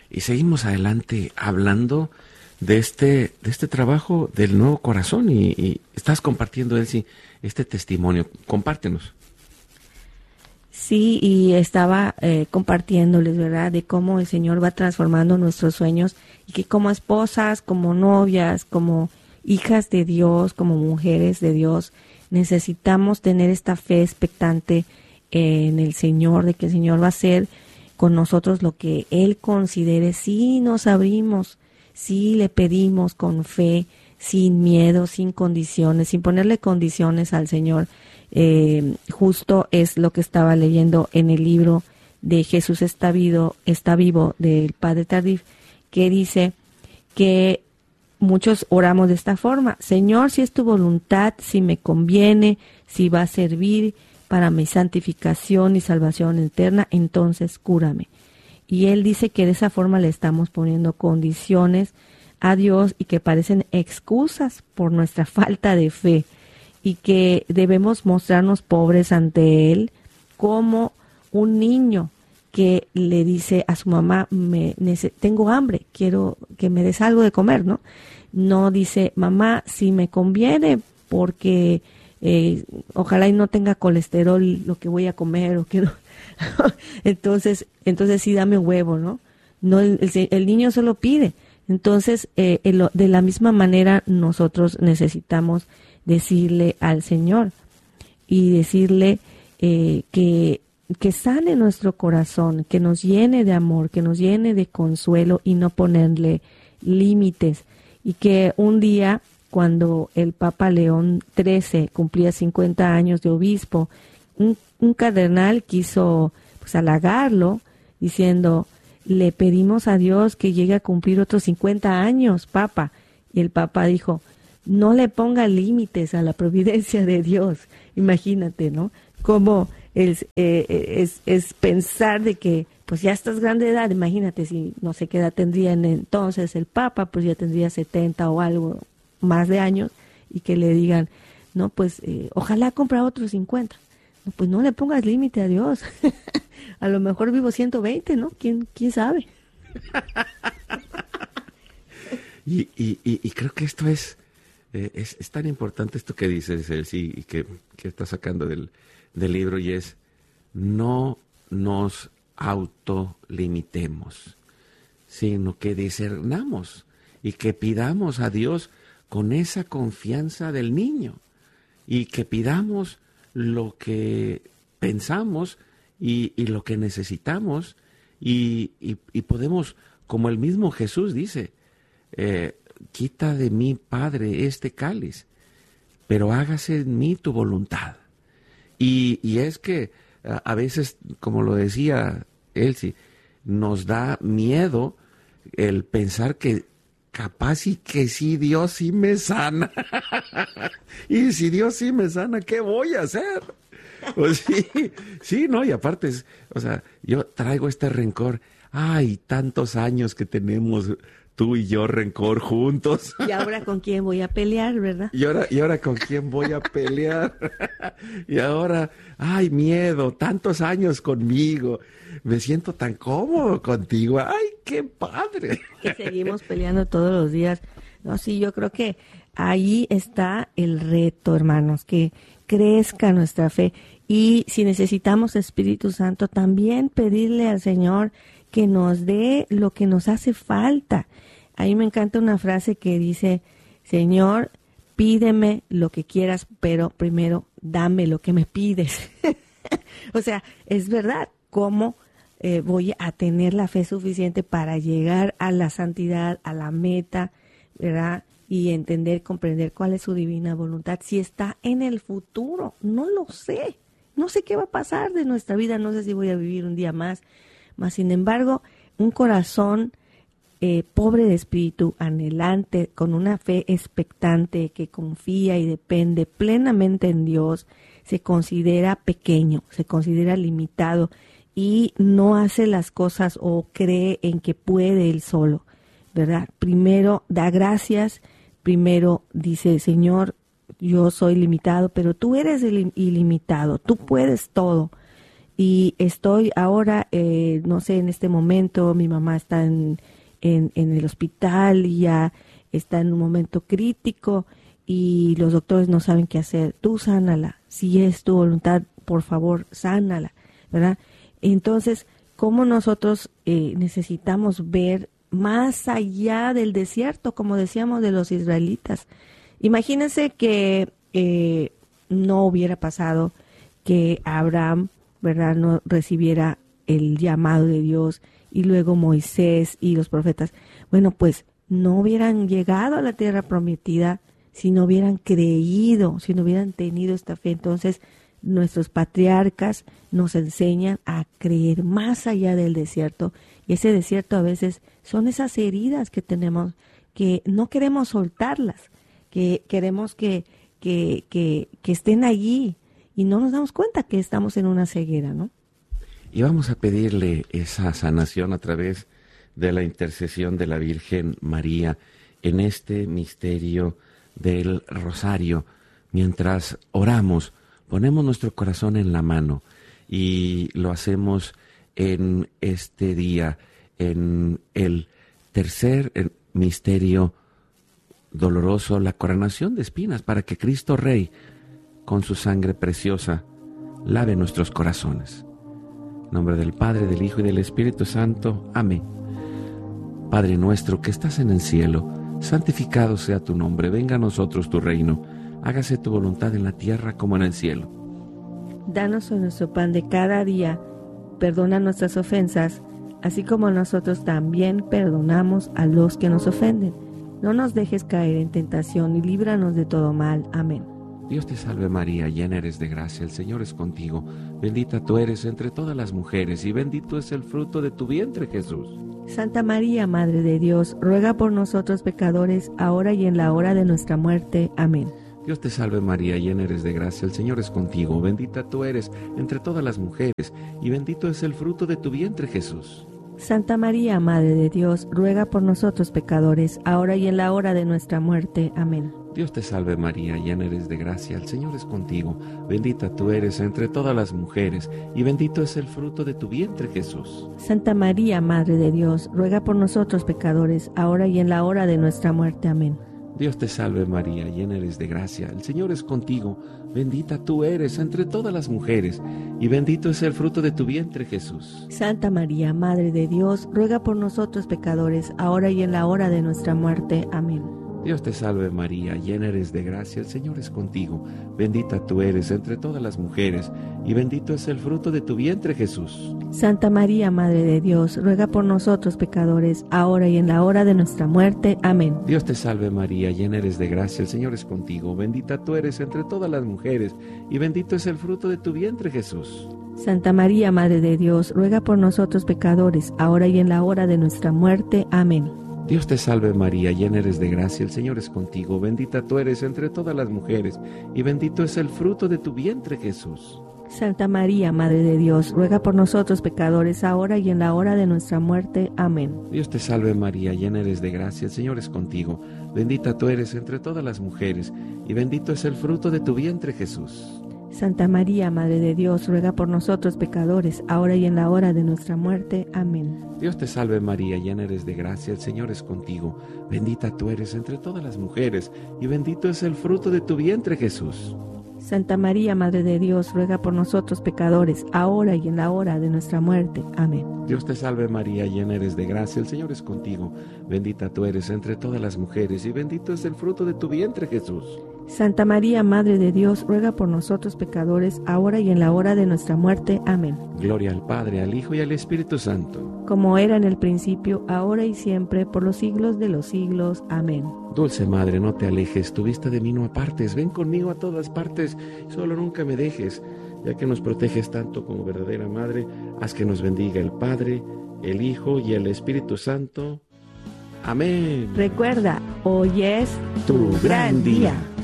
y seguimos adelante hablando de este trabajo del nuevo corazón y estás compartiendo, Elsie, este testimonio. Compártenos. Sí, y estaba compartiéndoles, ¿verdad?, de cómo el Señor va transformando nuestros sueños y que como esposas, como novias, como hijas de Dios, como mujeres de Dios, necesitamos tener esta fe expectante en el Señor, de que el Señor va a hacer con nosotros lo que Él considere. Si nos abrimos, si le pedimos con fe, sin miedo, sin condiciones, sin ponerle condiciones al Señor. Justo es lo que estaba leyendo en el libro de Jesús está vivo del Padre Tardif, que dice que muchos oramos de esta forma: Señor, si es tu voluntad, si me conviene, si va a servir para mi santificación y salvación eterna, entonces cúrame. Y Él dice que de esa forma le estamos poniendo condiciones a Dios y que parecen excusas por nuestra falta de fe, y que debemos mostrarnos pobres ante Él, como un niño que le dice a su mamá: tengo hambre, quiero que me des algo de comer, ¿no? No dice: mamá, si me conviene, porque ojalá y no tenga colesterol lo que voy a comer, o que no. entonces sí, dame un huevo, ¿no? No, el niño solo pide. Entonces, de la misma manera, nosotros necesitamos decirle al Señor y decirle que sane nuestro corazón, que nos llene de amor, que nos llene de consuelo, y no ponerle límites. Y que un día, cuando el Papa León XIII cumplía 50 años de obispo, un cardenal quiso pues halagarlo diciendo: le pedimos a Dios que llegue a cumplir otros 50 años, Papa. Y el Papa dijo: no le ponga límites a la providencia de Dios. Imagínate, ¿no? Cómo es pensar de que pues ya estás grande de edad. Imagínate, si no sé qué edad tendría entonces el Papa, pues ya tendría 70 o algo más de años, y que le digan: no, pues ojalá compra otros 50. No, pues no le pongas límite a Dios. A lo mejor vivo 120, ¿no? ¿Quién sabe? Y creo que esto es tan importante, esto que dices, Elsie, y que estás sacando del libro, y es: no nos autolimitemos, sino que discernamos y que pidamos a Dios con esa confianza del niño, y que pidamos lo que pensamos y lo que necesitamos, y podemos, como el mismo Jesús dice, quita de mí, Padre, este cáliz, pero hágase en mí tu voluntad. Y es que a veces, como lo decía Elsie, nos da miedo el pensar que capaz y que sí, Dios sí me sana. Y si Dios sí me sana, ¿qué voy a hacer? Pues sí, no, y aparte, o sea, yo traigo este rencor. Ay, tantos años que tenemos tú y yo rencor juntos. Y ahora con quién voy a pelear, ¿verdad? Y ahora con quién voy a pelear. Y ahora, ay, miedo, tantos años conmigo. Me siento tan cómodo contigo. Ay, qué padre. Que seguimos peleando todos los días. No, sí, yo creo que ahí está el reto, hermanos, que crezca nuestra fe. Y si necesitamos Espíritu Santo, también pedirle al Señor que nos dé lo que nos hace falta. A mí me encanta una frase que dice: Señor, pídeme lo que quieras, pero primero dame lo que me pides. O sea, es verdad, ¿cómo voy a tener la fe suficiente para llegar a la santidad, a la meta, ¿verdad? Y entender, comprender cuál es su divina voluntad, si está en el futuro. No lo sé. No sé qué va a pasar de nuestra vida, no sé si voy a vivir un día más. Mas, sin embargo, un corazón pobre de espíritu, anhelante, con una fe expectante, que confía y depende plenamente en Dios, se considera pequeño, se considera limitado y no hace las cosas o cree en que puede él solo, ¿verdad? Primero da gracias, primero dice: Señor, yo soy limitado, pero tú eres ilimitado, tú puedes todo. y estoy ahora, no sé, en este momento mi mamá está en el hospital y ya está en un momento crítico y los doctores no saben qué hacer. Tú sánala, si es tu voluntad, por favor, sánala, ¿verdad? Entonces, ¿cómo nosotros necesitamos ver más allá del desierto, como decíamos de los israelitas? Imagínense que no hubiera pasado que Abraham, ¿verdad?, no recibiera el llamado de Dios y luego Moisés y los profetas. Bueno, pues no hubieran llegado a la tierra prometida si no hubieran creído, si no hubieran tenido esta fe. Entonces, nuestros patriarcas nos enseñan a creer más allá del desierto. Y ese desierto a veces son esas heridas que tenemos, que no queremos soltarlas, que queremos que estén allí y no nos damos cuenta que estamos en una ceguera, ¿no? Y vamos a pedirle esa sanación a través de la intercesión de la Virgen María en este misterio del Rosario. Mientras oramos, ponemos nuestro corazón en la mano y lo hacemos en este día, en el tercer misterio doloroso, la coronación de espinas, para que Cristo Rey, con su sangre preciosa, lave nuestros corazones. En nombre del Padre, del Hijo y del Espíritu Santo. Amén. Padre nuestro que estás en el cielo, santificado sea tu nombre. Venga a nosotros tu reino. Hágase tu voluntad en la tierra como en el cielo. Danos hoy nuestro pan de cada día. Perdona nuestras ofensas, así como nosotros también perdonamos a los que nos ofenden. No nos dejes caer en tentación y líbranos de todo mal. Amén. Dios te salve María, llena eres de gracia, el Señor es contigo. Bendita tú eres entre todas las mujeres y bendito es el fruto de tu vientre, Jesús. Santa María, Madre de Dios, ruega por nosotros pecadores, ahora y en la hora de nuestra muerte. Amén. Dios te salve María, llena eres de gracia, el Señor es contigo. Bendita tú eres entre todas las mujeres y bendito es el fruto de tu vientre, Jesús. Santa María, Madre de Dios, ruega por nosotros pecadores, ahora y en la hora de nuestra muerte. Amén. Dios te salve María, llena eres de gracia, el Señor es contigo. Bendita tú eres entre todas las mujeres y bendito es el fruto de tu vientre, Jesús. Santa María, Madre de Dios, ruega por nosotros pecadores, ahora y en la hora de nuestra muerte. Amén. Dios te salve María, llena eres de gracia, el Señor es contigo. Bendita tú eres entre todas las mujeres y bendito es el fruto de tu vientre, Jesús. Santa María, Madre de Dios, ruega por nosotros pecadores, ahora y en la hora de nuestra muerte. Amén. Dios te salve María, llena eres de gracia, el Señor es contigo. Bendita tú eres entre todas las mujeres y bendito es el fruto de tu vientre, Jesús. Santa María, Madre de Dios, ruega por nosotros pecadores, ahora y en la hora de nuestra muerte. Amén. Dios te salve María, llena eres de gracia, el Señor es contigo. Bendita tú eres entre todas las mujeres y bendito es el fruto de tu vientre, Jesús. Santa María, Madre de Dios, ruega por nosotros pecadores, ahora y en la hora de nuestra muerte. Amén. Dios te salve María, llena eres de gracia, el Señor es contigo. Bendita tú eres entre todas las mujeres y bendito es el fruto de tu vientre, Jesús. Santa María, Madre de Dios, ruega por nosotros pecadores, ahora y en la hora de nuestra muerte. Amén. Dios te salve María, llena eres de gracia, el Señor es contigo. Bendita tú eres entre todas las mujeres y bendito es el fruto de tu vientre, Jesús. Santa María, Madre de Dios, ruega por nosotros pecadores, ahora y en la hora de nuestra muerte. Amén. Dios te salve María, llena eres de gracia, el Señor es contigo. Bendita tú eres entre todas las mujeres y bendito es el fruto de tu vientre, Jesús. Santa María, Madre de Dios, ruega por nosotros pecadores, ahora y en la hora de nuestra muerte. Amén. Dios te salve María, llena eres de gracia, el Señor es contigo. Bendita tú eres entre todas las mujeres y bendito es el fruto de tu vientre, Jesús. Santa María, Madre de Dios, ruega por nosotros pecadores, ahora y en la hora de nuestra muerte. Amén. Gloria al Padre, al Hijo y al Espíritu Santo. Como era en el principio, ahora y siempre, por los siglos de los siglos. Amén. Dulce Madre, no te alejes, tu vista de mí no apartes. Ven conmigo a todas partes, solo nunca me dejes. Ya que nos proteges tanto como verdadera Madre, haz que nos bendiga el Padre, el Hijo y el Espíritu Santo. Amén. Recuerda, hoy es tu gran día.